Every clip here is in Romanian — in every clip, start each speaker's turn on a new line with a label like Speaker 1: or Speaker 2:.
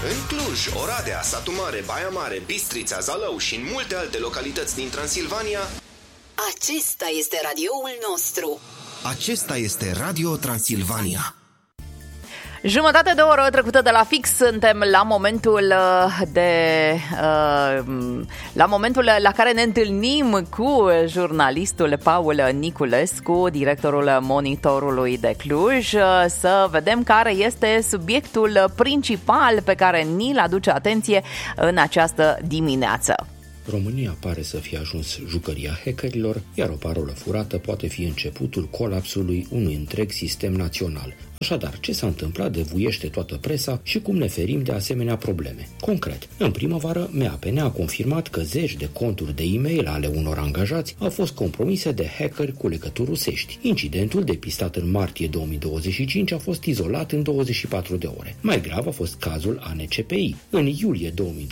Speaker 1: În Cluj, Oradea, Satu Mare, Baia Mare, Bistrița, Zalău și în multe alte localități din Transilvania.
Speaker 2: Acesta este radioul nostru.
Speaker 1: Acesta este Radio Transilvania.
Speaker 3: Jumătate de oră trecută de la fix, suntem la momentul la care ne întâlnim cu jurnalistul Paul Niculescu, directorul Monitorului de Cluj, să vedem care este subiectul principal pe care ni-l aduce atenție în această dimineață.
Speaker 4: România pare să fie ajuns jucăria hackerilor, iar o parolă furată poate fi începutul colapsului unui întreg sistem național. Așadar, ce s-a întâmplat devuiește toată presa și cum ne ferim de asemenea probleme. Concret, în primăvară, MAPN a confirmat că zeci de conturi de e-mail ale unor angajați au fost compromise de hackeri cu legături rusești. Incidentul, depistat în martie 2025, a fost izolat în 24 de ore. Mai grav a fost cazul ANCPI. În iulie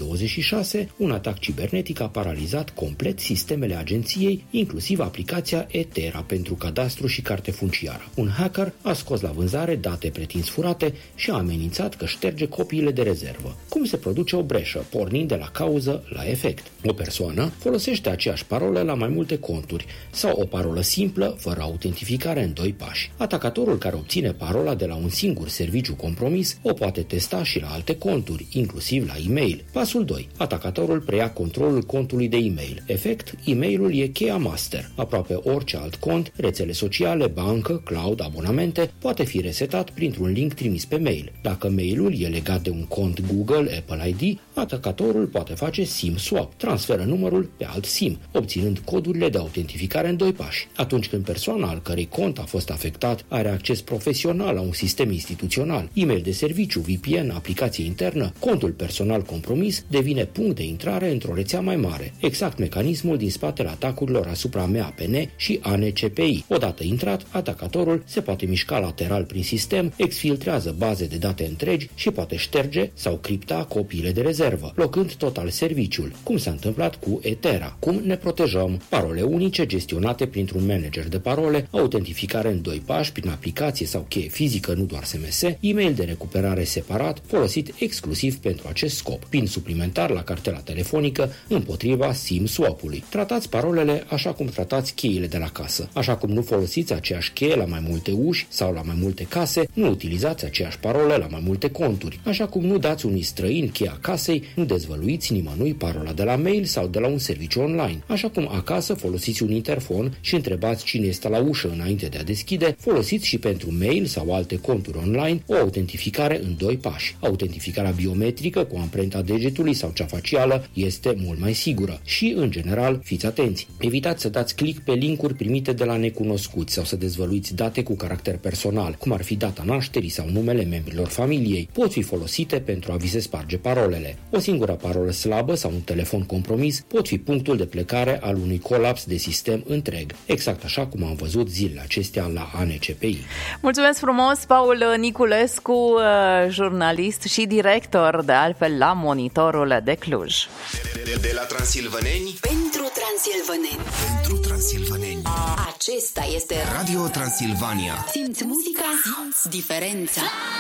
Speaker 4: 2026, un atac cibernetic a paralizat complet sistemele agenției, inclusiv aplicația Etera pentru cadastru și carte funciară. Un hacker a scos la vânzare date pretins furate și a amenințat că șterge copiile de rezervă. Cum se produce o breșă, pornind de la cauză la efect? O persoană folosește aceeași parolă la mai multe conturi sau o parolă simplă, fără autentificare în 2 pași. Atacatorul care obține parola de la un singur serviciu compromis o poate testa și la alte conturi, inclusiv la e-mail. Pasul 2. Atacatorul preia controlul contului de e-mail. Efect, e-mailul e cheia master. Aproape orice alt cont, rețele sociale, bancă, cloud, abonamente, poate fi resetat printr-un link trimis pe mail. Dacă mailul e legat de un cont Google, Apple ID, atacatorul poate face SIM swap, transferă numărul pe alt SIM, obținând codurile de autentificare în 2 pași. Atunci când persoana al cărei cont a fost afectat are acces profesional la un sistem instituțional, e-mail de serviciu, VPN, aplicație internă, contul personal compromis devine punct de intrare într-o rețea mai mare. Exact mecanismul din spatele atacurilor asupra MAPN și ANCPI. Odată intrat, atacatorul se poate mișca lateral prin sistem, exfiltrează baze de date întregi și poate șterge sau cripta copiile de rezervă, blocând total serviciul, cum s-a întâmplat cu Etera. Cum ne protejăm? Parole unice gestionate printr-un manager de parole, autentificare în 2 pași prin aplicație sau cheie fizică, nu doar SMS, e-mail de recuperare separat, folosit exclusiv pentru acest scop, PIN suplimentar la cartela telefonică împotriva SIM swap-ului. Tratați parolele așa cum tratați cheile de la casă. Așa cum nu folosiți aceeași cheie la mai multe uși sau la mai multe case, nu utilizați aceeași parolă la mai multe conturi. Așa cum nu dați unui străin cheia casei, nu dezvăluiți nimănui parola de la mail sau de la un serviciu online. Așa cum acasă folosiți un interfon și întrebați cine este la ușă înainte de a deschide, folosiți și pentru mail sau alte conturi online o autentificare în 2 pași. Autentificarea biometrică cu amprenta degetului sau cea facială este mult mai sigură și, în general, fiți atenți. Evitați să dați click pe linkuri primite de la necunoscuți sau să dezvăluiți date cu caracter personal, cum ar fi data nașterii sau numele membrilor familiei. Pot fi folosite pentru a vi se sparge parolele. O singură parolă slabă sau un telefon compromis pot fi punctul de plecare al unui colaps de sistem întreg, exact așa cum am văzut zilele acestea la ANCPI.
Speaker 3: Mulțumesc frumos, Paul Niculescu, jurnalist și director, de altfel, la Monitorul de Cluj.
Speaker 1: De la transilvăneni
Speaker 2: Pentru transilvăneni.
Speaker 1: pentru transilvăneni.
Speaker 2: Acesta este
Speaker 1: Radio Transilvania.
Speaker 2: Simți muzica, simți diferența.